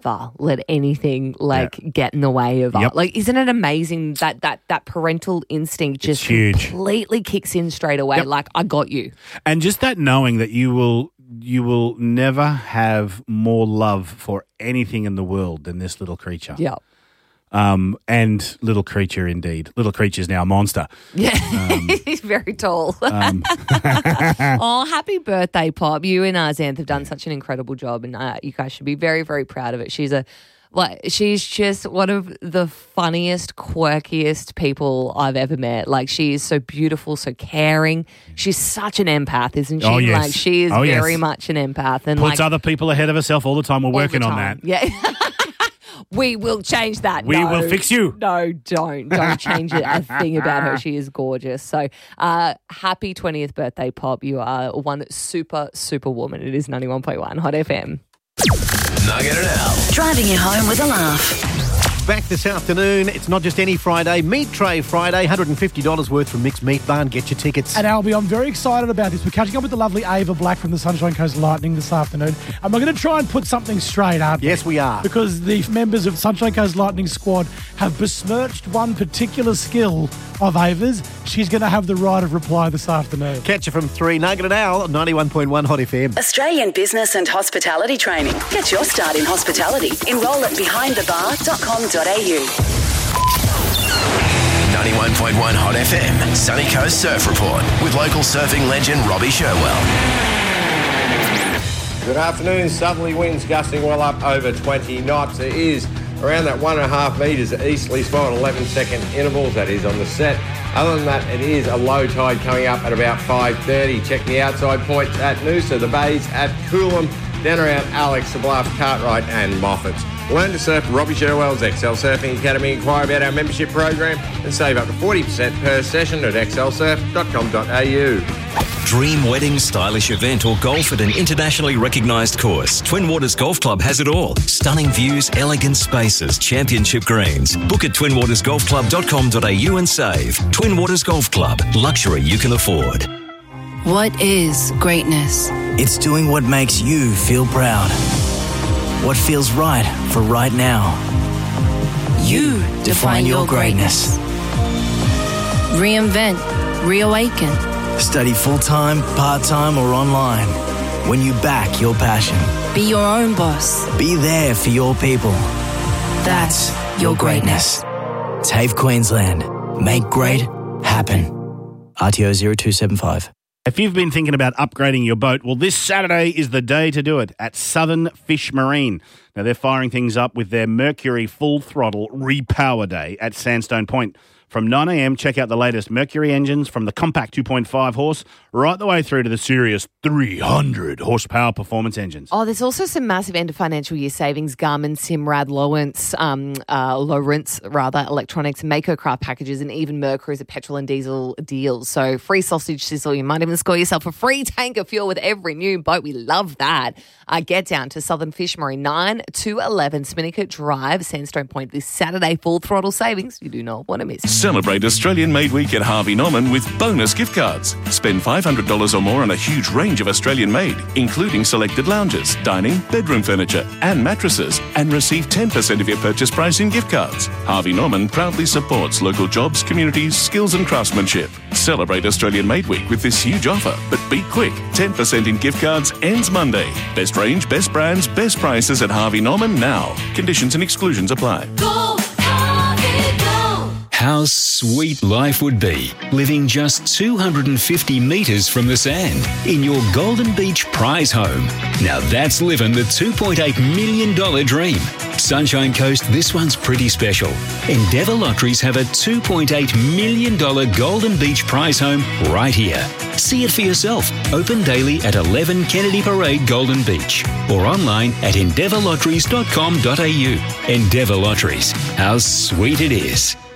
let anything get in the way of us. Like, isn't it amazing that parental instinct just completely kicks in straight away? Yep. Like, I got you. And just that knowing that you will never have more love for anything in the world than this little creature. Yeah. And little creature indeed. Little creature's now a monster. Yeah, he's very tall. Oh, happy birthday, Pop. You and Xanth have done such an incredible job, and you guys should be very, very proud of it. She's just one of the funniest, quirkiest people I've ever met. Like, she is so beautiful, so caring. She's such an empath, isn't she? Oh, yes. Like, she is very much an empath. And puts other people ahead of herself all the time. We're working on that. Yeah. We will change that. We will fix you. No, don't change a thing about her. She is gorgeous. So happy 20th birthday, Pop. You are one super, super woman. It is 91.1 Hot FM. Nugget it out. Driving you home with a laugh. Back this afternoon, it's not just any Friday, Meat Tray Friday, $150 worth from Mixed Meat Barn. Get your tickets. And Albie, I'm very excited about this. We're catching up with the lovely Ava Black from the Sunshine Coast Lightning this afternoon. And we're going to try and put something straight, aren't we? Yes, we are. Because the members of Sunshine Coast Lightning squad have besmirched one particular skill of Ava's. She's going to have the right of reply this afternoon. Catch her from 3, Nugget and Al, 91.1 Hot FM. Australian Business and Hospitality Training. Get your start in hospitality. Enrol at behindthebar.com.au. 91.1 Hot FM, Sunny Coast Surf Report with local surfing legend Robbie Sherwell. Good afternoon. Southerly winds gusting well up over 20 knots. It is around that 1.5 metres easterly spot, 11-second intervals. That is on the set. Other than that, it is a low tide coming up at about 5:30. Check the outside points at Noosa, the bays at Coolum, down around Alex, the Bluff, Cartwright and Moffat's. Learn to surf Robbie Sherwell's XL Surfing Academy. Inquire about our membership program and save up to 40% per session at xlsurf.com.au. Dream wedding, stylish event or golf at an internationally recognised course. Twin Waters Golf Club has it all. Stunning views, elegant spaces, championship greens. Book at twinwatersgolfclub.com.au and save. Twin Waters Golf Club. Luxury you can afford. What is greatness? It's doing what makes you feel proud. What feels right for right now. You define your greatness. Reinvent. Reawaken. Study full-time, part-time or online. When you back your passion. Be your own boss. Be there for your people. That's your greatness. TAFE Queensland. Make great happen. RTO 0275. If you've been thinking about upgrading your boat, well, this Saturday is the day to do it at Southern Fish Marine. Now, they're firing things up with their Mercury Full Throttle Repower Day at Sandstone Point. From 9 a.m, check out the latest Mercury engines from the compact 2.5 horse right the way through to the serious 300 horsepower performance engines. Oh, there's also some massive end of financial year savings. Garmin, Simrad, Lowrance, Electronics, Mako Craft packages, and even Mercury's petrol and diesel deals. So free sausage sizzle. You might even score yourself a free tank of fuel with every new boat. We love that. Get down to Southern Fish Marine, 9 to 11 Spinnaker Drive, Sandstone Point this Saturday. Full throttle savings. You do not want to miss. Celebrate Australian Made Week at Harvey Norman with bonus gift cards. Spend $500 or more on a huge range of Australian made, including selected lounges, dining, bedroom furniture and mattresses, and receive 10% of your purchase price in gift cards. Harvey Norman proudly supports local jobs, communities, skills and craftsmanship. Celebrate Australian Made Week with this huge offer, but be quick. 10% in gift cards ends Monday. Best range, best brands, best prices at Harvey Norman now. Conditions and exclusions apply. Go, Harvey, go! How sweet life would be living just 250 metres from the sand in your Golden Beach prize home. Now that's living the $2.8 million dream. Sunshine Coast, this one's pretty special. Endeavour Lotteries have a $2.8 million Golden Beach prize home right here. See it for yourself. Open daily at 11 Kennedy Parade, Golden Beach, or online at endeavourlotteries.com.au. Endeavour Lotteries. How sweet it is.